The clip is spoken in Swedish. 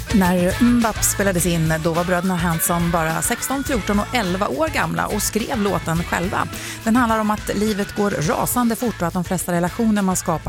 När Mbap spelades in, då var bröderna Hanson bara 16, 14 och 11 år gamla och skrev låten själva. Den handlar om att livet går rasande fort och att de flesta relationer man skapar